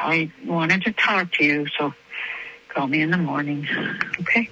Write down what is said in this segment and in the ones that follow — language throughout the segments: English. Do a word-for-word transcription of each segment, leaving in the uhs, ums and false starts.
I wanted to talk to you, so call me in the morning. Okay?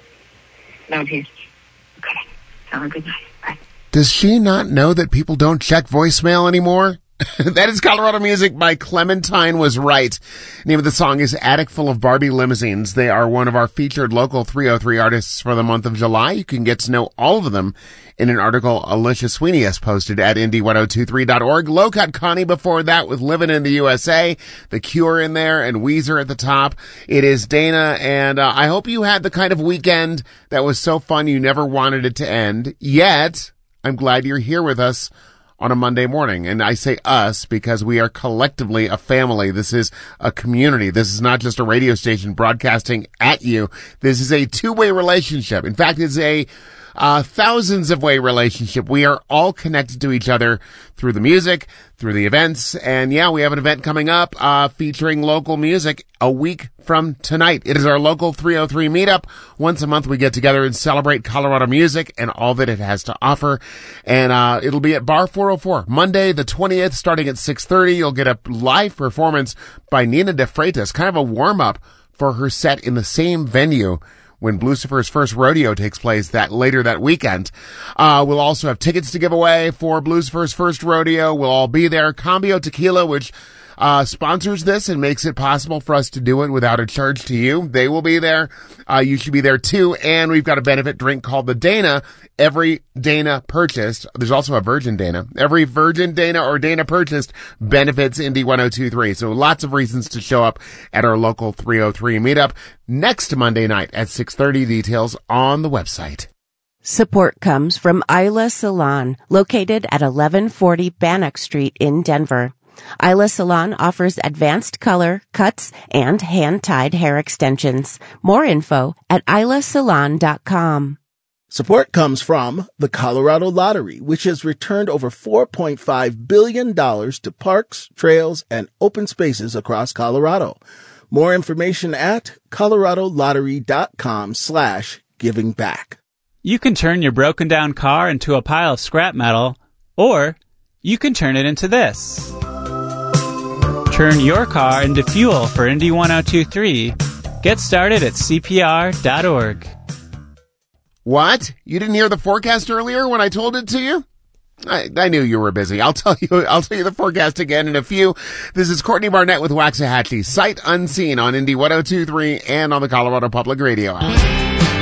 Love you. Okay. Have a good night. Bye. Does she not know that people don't check voicemail anymore? That is Colorado Music by Clementine Was Right. Name of the song is Attic Full of Barbie Limousines. They are one of our featured local three oh three artists for the month of July. You can get to know all of them in an article Alicia Sweeney has posted at indie ten twenty-three dot org. Low Cut Connie before that with Living in the U S A. The Cure in there and Weezer at the top. It is Dana, and uh, I hope you had the kind of weekend that was so fun you never wanted it to end. Yet, I'm glad you're here with us on a Monday morning. And I say us because we are collectively a family. This is a community. This is not just a radio station broadcasting at you. This is a two-way relationship. In fact, it's a uh, thousands of way relationship. We are all connected to each other through the music, through the events. And yeah, we have an event coming up uh featuring local music a week from tonight. It is our local three oh three meetup. Once a month we get together and celebrate Colorado music and all that it has to offer. And uh it'll be at Bar four oh four, Monday the twentieth, starting at six thirty. You'll get a live performance by Nina De Freitas, kind of a warm-up for her set in the same venue when Blucifer's first rodeo takes place that later that weekend. Uh, we'll also have tickets to give away for Blucifer's first rodeo. We'll all be there. Cambio Tequila, which uh sponsors this and makes it possible for us to do it without a charge to you. They will be there. Uh you should be there too. And we've got a benefit drink called the Dana. Every Dana purchased, there's also a Virgin Dana. Every Virgin Dana or Dana purchased benefits Indie ten twenty-three. So lots of reasons to show up at our local three oh three meetup next Monday night at six thirty. Details on the website. Support comes from Isla Salon, located at eleven forty Bannock Street in Denver. Isla Salon offers advanced color, cuts, and hand-tied hair extensions. More info at isla salon dot com. Support comes from the Colorado Lottery, which has returned over four point five billion dollars to parks, trails, and open spaces across Colorado. More information at colorado lottery dot com slash giving back. You can turn your broken down car into a pile of scrap metal, or you can turn it into this. Turn your car into fuel for Indie ten twenty-three. Get started at c p r dot org. What? You didn't hear the forecast earlier when I told it to you? I, I knew you were busy. I'll tell you, I'll tell you the forecast again in a few. This is Courtney Barnett with Waxahachie, sight unseen on Indie ten twenty-three and on the Colorado Public Radio app.